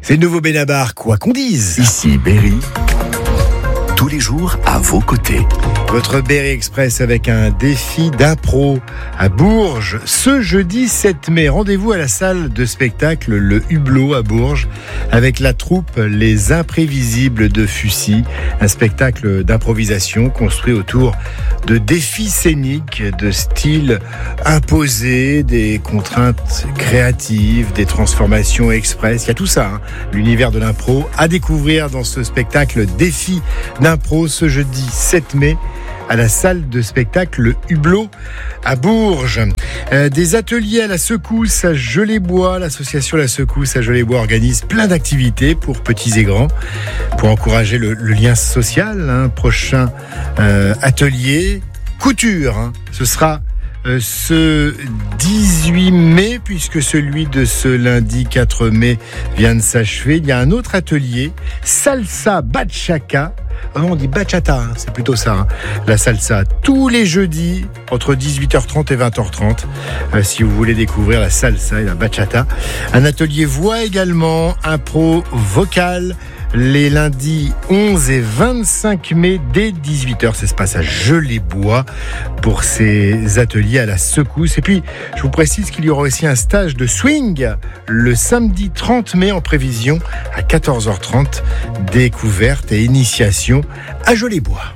C'est le nouveau Benabar, quoi qu'on dise. Ici Berry, tous les jours à vos côtés. Votre Berry Express avec un défi d'impro à Bourges ce jeudi 7 mai. Rendez-vous à la salle de spectacle Le Hublot à Bourges avec la troupe Les Imprévisibles de Fussy. Un spectacle d'improvisation construit autour de défis scéniques de style imposé, des contraintes créatives, des transformations express. Il y a tout ça, l'univers de l'impro à découvrir dans ce spectacle défi d'impro ce jeudi 7 mai. À la salle de spectacle Le Hublot à Bourges. Des ateliers à la secousse à Gelébois. L'association La Secousse à Gelébois organise plein d'activités pour petits et grands, pour encourager le lien social. Prochain atelier couture. Ce sera ce 18 mai, puisque celui de ce lundi 4 mai vient de s'achever. Il y a un autre atelier, salsa bachata. On dit bachata, c'est plutôt ça, la salsa, tous les jeudis entre 18h30 et 20h30, si vous voulez découvrir la salsa et la bachata. Un atelier voix également, impro vocal, les lundis 11 et 25 mai dès 18h. Ça se passe à Gelébois pour ces ateliers à la secousse. Et puis, je vous précise qu'il y aura aussi un stage de swing le samedi 30 mai en prévision à 14h30. Découverte et initiation à Gelébois.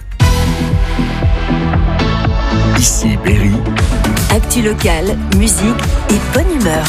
Ici Berry. Actu locale, musique et bonne humeur.